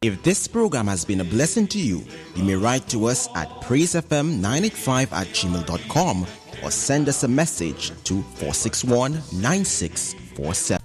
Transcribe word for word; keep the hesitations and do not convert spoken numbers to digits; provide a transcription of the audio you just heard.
If this program has been a blessing to you, you may write to us at praise f m nine eight five at gmail dot com or send us a message to four six one nine six four seven.